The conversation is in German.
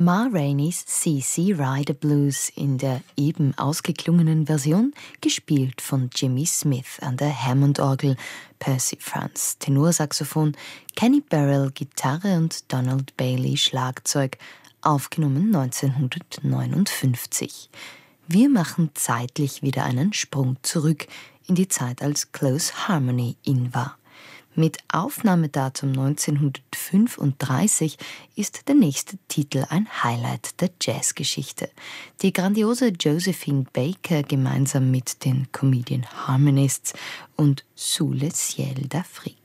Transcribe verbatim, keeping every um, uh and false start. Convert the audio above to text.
Ma Rainey's C C Rider Blues in der eben ausgeklungenen Version, gespielt von Jimmy Smith an der Hammond-Orgel, Percy Franz Tenorsaxophon, Kenny Burrell Gitarre und Donald Bailey Schlagzeug, aufgenommen neunzehnhundertneunundfünfzig. Wir machen zeitlich wieder einen Sprung zurück in die Zeit, als Close Harmony in war. Mit Aufnahmedatum neunzehnhundertfünfunddreißig ist der nächste Titel ein Highlight der Jazzgeschichte. Die grandiose Josephine Baker gemeinsam mit den Comedian Harmonists und Sous le ciel d'Afrique.